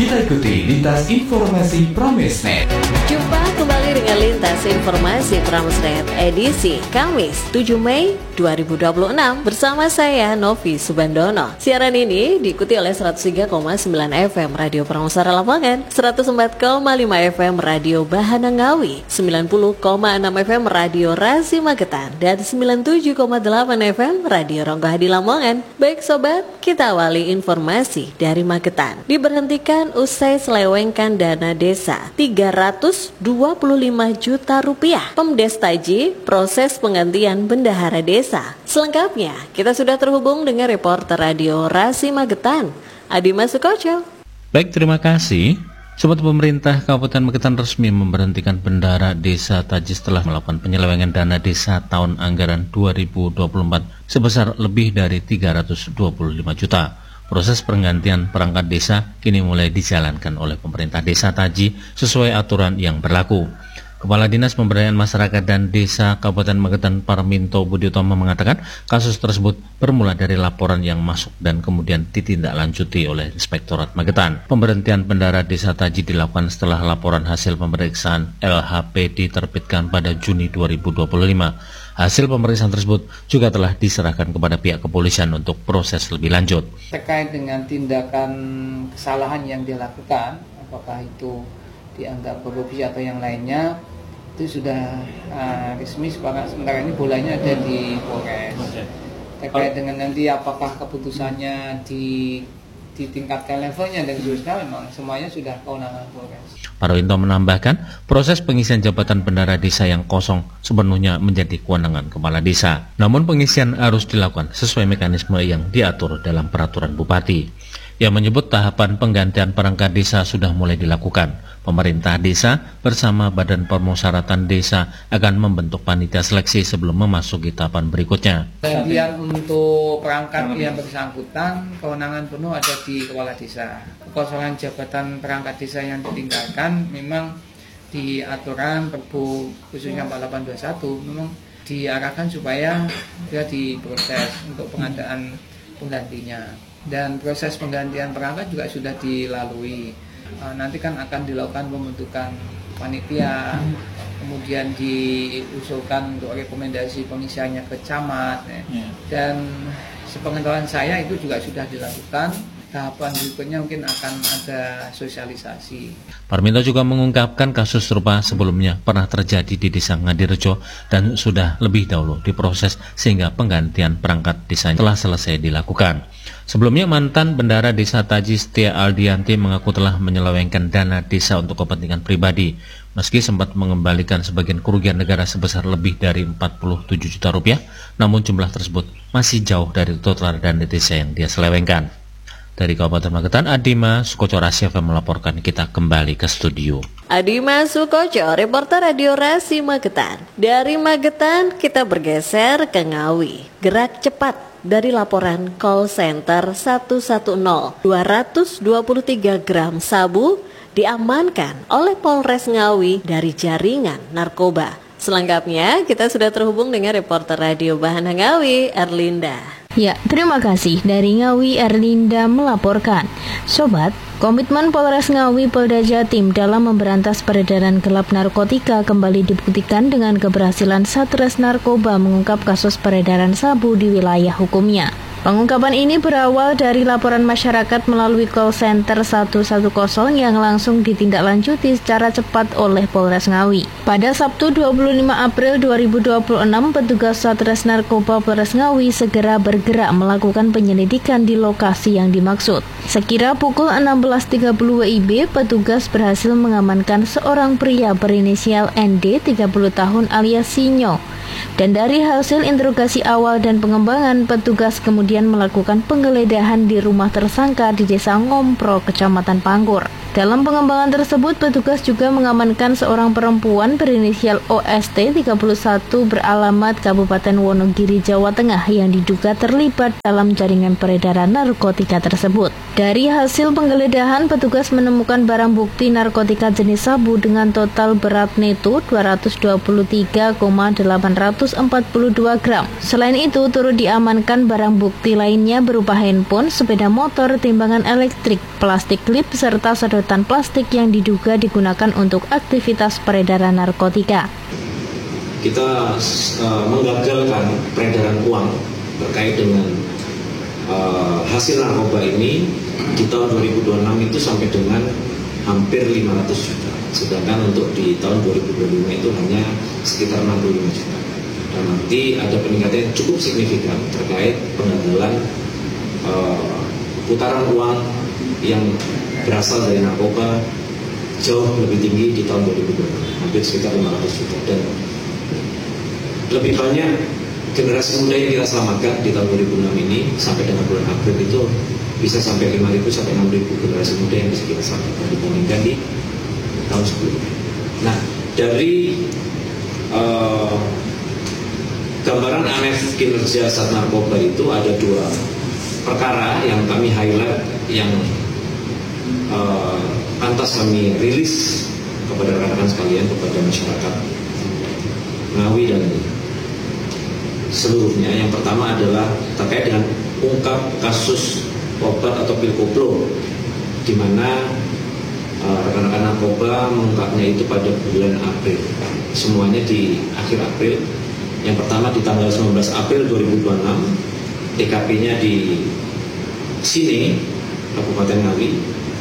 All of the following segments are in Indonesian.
Kita ikuti lintas informasi Pramesnet. Jumpa kembali dengan lintas informasi Pramesnet edisi Kamis 7 Mei 2026 bersama saya Novi Subandono. Siaran ini diikuti oleh 103,9 FM Radio Pramesara Lamongan, 104,5 FM Radio Bahana Ngawi, 90,6 FM Radio Rasi Magetan, dan 97,8 FM Radio Ronggahadi Lamongan. Baik sobat, kita awali informasi dari Magetan. Diberhentikan usai selewengkan dana desa 325 juta rupiah. Pemdes Taji proses penggantian bendahara desa. Selengkapnya kita sudah terhubung dengan reporter Radio Rasi Magetan, Adima Sukoco. Baik, terima kasih. Sobat, pemerintah Kabupaten Magetan resmi memberhentikan bendahara desa Taji setelah melakukan penyelewengan dana desa tahun anggaran 2024 sebesar lebih dari 325 juta. Proses penggantian perangkat desa kini mulai dijalankan oleh pemerintah desa Taji sesuai aturan yang berlaku. Kepala Dinas Pemberdayaan Masyarakat dan Desa Kabupaten Magetan Parminto Budiutomo mengatakan kasus tersebut bermula dari laporan yang masuk dan kemudian ditindaklanjuti oleh Inspektorat Magetan. Pemberhentian bendahara desa Taji dilakukan setelah laporan hasil pemeriksaan LHP diterbitkan pada Juni 2025. Hasil pemeriksaan tersebut juga telah diserahkan kepada pihak kepolisian untuk proses lebih lanjut. Terkait dengan tindakan kesalahan yang dilakukan, apakah itu dianggap korupsi atau yang lainnya, itu sudah resmi. Sementara ini bolanya ada di Polres. Terkait dengan nanti apakah keputusannya ditingkatkan levelnya dan seterusnya, memang semuanya sudah kewenangan Polres. Parwinto menambahkan, proses pengisian jabatan bendahara desa yang kosong sepenuhnya menjadi kewenangan kepala desa. Namun pengisian harus dilakukan sesuai mekanisme yang diatur dalam peraturan bupati. Ia menyebut tahapan penggantian perangkat desa sudah mulai dilakukan. Pemerintah desa bersama Badan Permusyawaratan Desa akan membentuk panitia seleksi sebelum memasuki tahapan berikutnya. Kemudian untuk perangkat yang bersangkutan, kewenangan penuh ada di kepala desa. Kekosongan jabatan perangkat desa yang ditinggalkan memang di aturan Perbu khususnya 4821 memang diarahkan supaya dia diproses untuk pengadaan penggantinya. Dan proses penggantian perangkat juga sudah dilalui. Nanti kan akan dilakukan pembentukan panitia, kemudian diusulkan untuk rekomendasi pengisiannya ke camat, dan sepengetahuan saya itu juga sudah dilakukan. Tahapan berikutnya mungkin akan ada sosialisasi. Parminto juga mengungkapkan kasus serupa sebelumnya pernah terjadi di Desa Ngadirejo dan sudah lebih dahulu diproses sehingga penggantian perangkat desa telah selesai dilakukan. Sebelumnya mantan bendahara desa Taji Setia Aldianti mengaku telah menyelewengkan dana desa untuk kepentingan pribadi. Meski sempat mengembalikan sebagian kerugian negara sebesar lebih dari 47 juta rupiah, namun jumlah tersebut masih jauh dari total dana desa yang dia selewengkan. Dari Kabupaten Magetan, Adima Sukoco Rasi FM melaporkan. Kita kembali ke studio. Adima Sukoco, reporter Radio Rasi Magetan. Dari Magetan kita bergeser ke Ngawi. Gerak cepat dari laporan call center 110. 223 gram sabu diamankan oleh Polres Ngawi dari jaringan narkoba. Selengkapnya kita sudah terhubung dengan reporter Radio Bahana Ngawi, Erlinda. Ya, terima kasih. Dari Ngawi, Erlinda melaporkan. Sobat, komitmen Polres Ngawi Polda Jatim dalam memberantas peredaran gelap narkotika kembali dibuktikan dengan keberhasilan Satres Narkoba mengungkap kasus peredaran sabu di wilayah hukumnya. Pengungkapan ini berawal dari laporan masyarakat melalui call center 110 yang langsung ditindaklanjuti secara cepat oleh Polres Ngawi. Pada Sabtu 25 April 2026, petugas Satres Narkoba Polres Ngawi segera bergerak melakukan penyelidikan di lokasi yang dimaksud. Sekira pukul 16.30 WIB, petugas berhasil mengamankan seorang pria berinisial ND 30 tahun alias Sinyo. Dan dari hasil interogasi awal dan pengembangan, petugas kemudian melakukan penggeledahan di rumah tersangka di Desa Ngompro, Kecamatan Panggur. Dalam pengembangan tersebut, petugas juga mengamankan seorang perempuan berinisial OST 31 beralamat Kabupaten Wonogiri, Jawa Tengah yang diduga terlibat dalam jaringan peredaran narkotika tersebut. Dari hasil penggeledahan, petugas menemukan barang bukti narkotika jenis sabu dengan total berat neto 223,842 gram. Selain itu, turut diamankan barang bukti lainnya berupa handphone, sepeda motor, timbangan elektrik, plastik klip, serta sedotan sedotan plastik yang diduga digunakan untuk aktivitas peredaran narkotika. Kita menggagalkan peredaran uang terkait dengan hasil narkoba ini di tahun 2026 itu sampai dengan hampir 500 juta. Sedangkan untuk di tahun 2025 itu hanya sekitar 65 juta. Dan nanti ada peningkatan yang cukup signifikan terkait penggagalan putaran uang yang berasal dari narkoba jauh lebih tinggi di tahun 2020, hampir sekitar 500 juta. Dan lebih banyak generasi muda yang kita selamatkan di tahun 2006 ini sampai dengan bulan April itu bisa sampai 5.000 sampai 6.000 generasi muda yang bisa kita selamatkan dibandingkan di tahun sebelumnya. Nah, dari gambaran aneh kinerja Sat Narkoba itu ada 2 perkara yang kami highlight yang pantas kami rilis kepada rekan-rekan sekalian, kepada masyarakat Ngawi dan seluruhnya. Yang pertama adalah terkait dengan ungkap kasus obat atau pil koplo, di mana rekan-rekan narkoba mengungkapnya itu pada bulan April, semuanya di akhir April. Yang pertama di tanggal 19 April 2026, TKP-nya di sini, Kabupaten Ngawi.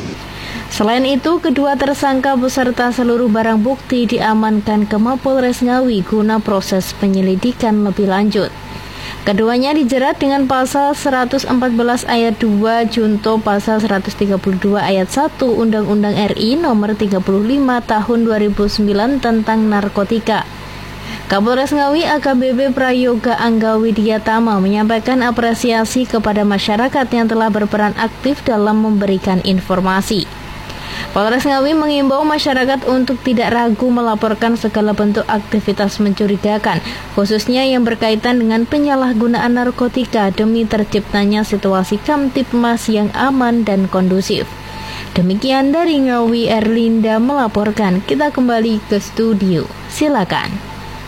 Selain itu, kedua tersangka beserta seluruh barang bukti diamankan ke Mapolres Ngawi guna proses penyelidikan lebih lanjut. Keduanya dijerat dengan pasal 114 ayat 2 junto pasal 132 ayat 1 Undang-Undang RI nomor 35 tahun 2009 tentang narkotika. Kapolres Ngawi AKBP Prayoga Anggawidiatama menyampaikan apresiasi kepada masyarakat yang telah berperan aktif dalam memberikan informasi. Polres Ngawi mengimbau masyarakat untuk tidak ragu melaporkan segala bentuk aktivitas mencurigakan, khususnya yang berkaitan dengan penyalahgunaan narkotika demi terciptanya situasi Kamtibmas yang aman dan kondusif. Demikian dari Ngawi, Erlinda melaporkan. Kita kembali ke studio. Silakan.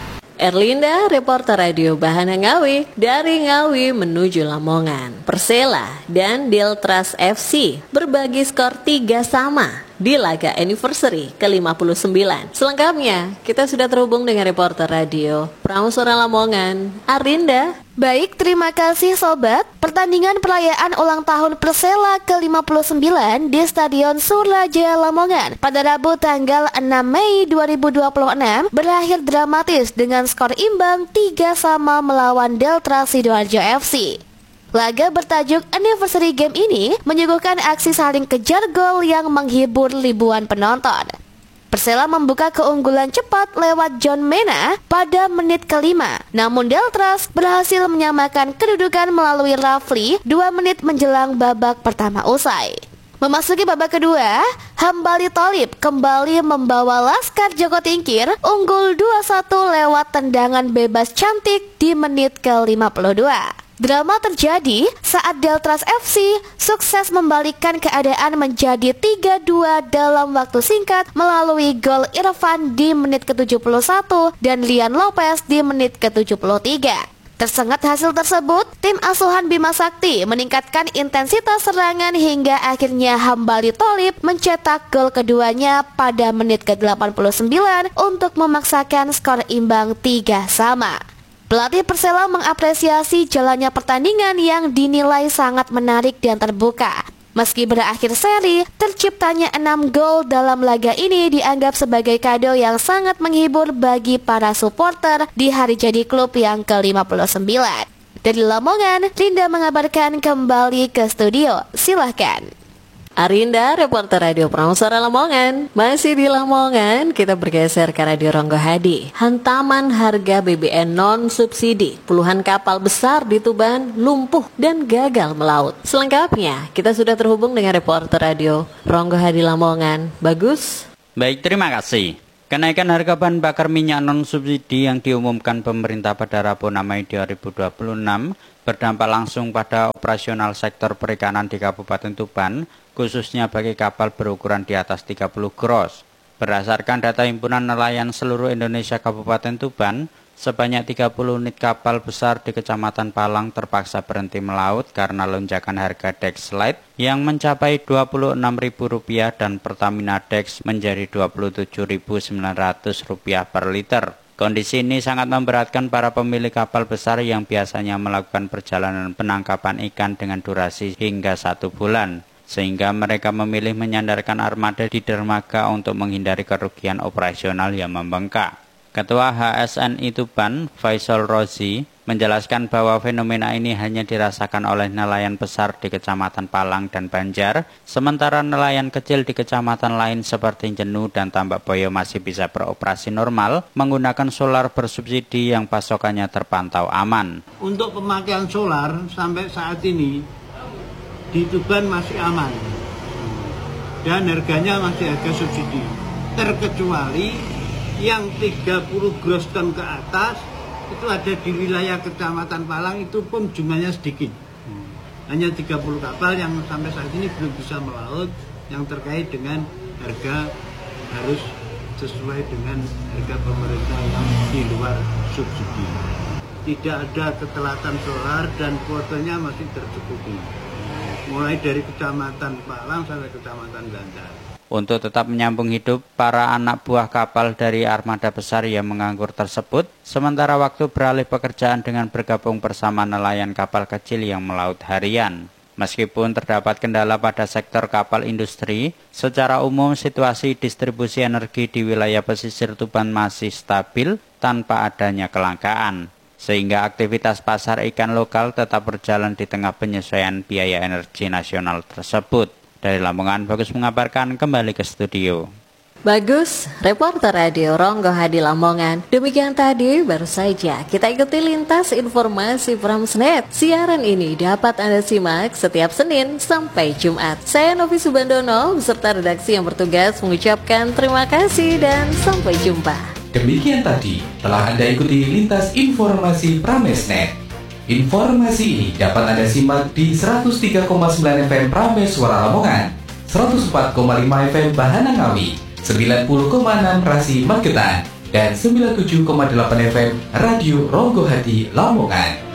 Erlinda, reporter radio Bahana Ngawi, dari Ngawi menuju Lamongan. Persela dan Deltras FC berbagi skor 3 sama di laga anniversary ke-59. Selengkapnya, kita sudah terhubung dengan reporter radio Prameswara Lamongan, Arinda. Baik, terima kasih sobat. Pertandingan perayaan ulang tahun Persela ke-59 di Stadion Surajaya Lamongan pada Rabu tanggal 6 Mei 2026 berakhir dramatis dengan skor imbang 3 sama melawan Delta Sidoarjo FC. Laga bertajuk Anniversary Game ini menyuguhkan aksi saling kejar gol yang menghibur ribuan penonton. Persela membuka keunggulan cepat lewat John Mena pada menit ke-5. Namun Deltras berhasil menyamakan kedudukan melalui Rafli 2 menit menjelang babak pertama usai. Memasuki babak kedua, Hambali Tholib kembali membawa Laskar Joko Tingkir unggul 2-1 lewat tendangan bebas cantik di menit ke-52. Drama terjadi saat Deltras FC sukses membalikkan keadaan menjadi 3-2 dalam waktu singkat melalui gol Irfan di menit ke-71 dan Lian Lopez di menit ke-73. Tersengat hasil tersebut, tim asuhan Bima Sakti meningkatkan intensitas serangan hingga akhirnya Hambali Tholib mencetak gol keduanya pada menit ke-89 untuk memaksakan skor imbang 3 sama. Pelatih Persela mengapresiasi jalannya pertandingan yang dinilai sangat menarik dan terbuka. Meski berakhir seri, terciptanya 6 gol dalam laga ini dianggap sebagai kado yang sangat menghibur bagi para supporter di hari jadi klub yang ke-59. Dari Lamongan, Rinda mengabarkan kembali ke studio. Silahkan. Arinda, reporter radio Prameswara Lamongan. Masih di Lamongan, kita bergeser ke Radio Ronggo Hadi. Hantaman harga BBM non-subsidi. Puluhan kapal besar di Tuban lumpuh dan gagal melaut. Selengkapnya, kita sudah terhubung dengan reporter radio Ronggo Hadi Lamongan. Bagus? Baik, terima kasih. Kenaikan harga bahan bakar minyak non-subsidi yang diumumkan pemerintah pada Rabu 6 Mei 2026 berdampak langsung pada operasional sektor perikanan di Kabupaten Tuban, khususnya bagi kapal berukuran di atas 30 gross. Berdasarkan data Himpunan Nelayan Seluruh Indonesia Kabupaten Tuban, sebanyak 30 unit kapal besar di Kecamatan Palang terpaksa berhenti melaut karena lonjakan harga Dex Light yang mencapai Rp26.000 dan Pertamina Dex menjadi Rp27.900 per liter. Kondisi ini sangat memberatkan para pemilik kapal besar yang biasanya melakukan perjalanan penangkapan ikan dengan durasi hingga 1 bulan. Sehingga mereka memilih menyandarkan armada di dermaga untuk menghindari kerugian operasional yang membengkak. Ketua HSNI Tuban, Faisal Rozi, menjelaskan bahwa fenomena ini hanya dirasakan oleh nelayan besar di Kecamatan Palang dan Banjar, sementara nelayan kecil di kecamatan lain seperti Jenu dan Tambak Boyo masih bisa beroperasi normal menggunakan solar bersubsidi yang pasokannya terpantau aman. Untuk pemakaian solar sampai saat ini di Tuban masih aman dan harganya masih harga subsidi, terkecuali yang 30 gross ton ke atas itu ada di wilayah Kecamatan Palang, itu pun jumlahnya sedikit, hanya 30 kapal yang sampai saat ini belum bisa melaut, yang terkait dengan harga harus sesuai dengan harga pemerintah yang di luar subsidi. Tidak ada ketelatan solar dan kuotanya masih tercukupi, mulai dari Kecamatan Palang sampai Kecamatan Banjar. Untuk tetap menyambung hidup, para anak buah kapal dari armada besar yang menganggur tersebut sementara waktu beralih pekerjaan dengan bergabung bersama nelayan kapal kecil yang melaut harian. Meskipun terdapat kendala pada sektor kapal industri, secara umum situasi distribusi energi di wilayah pesisir Tuban masih stabil tanpa adanya kelangkaan. Sehingga aktivitas pasar ikan lokal tetap berjalan di tengah penyesuaian biaya energi nasional tersebut. Dari Lamongan, Bagus mengabarkan, kembali ke studio. Bagus, reporter Radio Ronggo Hadi Lamongan. Demikian tadi baru saja kita ikuti lintas informasi Pramesnet. Siaran ini dapat Anda simak setiap Senin sampai Jumat. Saya Novi Subandono beserta redaksi yang bertugas mengucapkan terima kasih dan sampai jumpa. Demikian tadi telah Anda ikuti lintas informasi Pramesnet. Informasi ini dapat Anda simak di 103,9 FM Prames Suara Lamongan, 104,5 FM Bahana Ngawi, 90,6 Rasi Magetan, dan 97,8 FM Radio Ronggo Hadi Lamongan.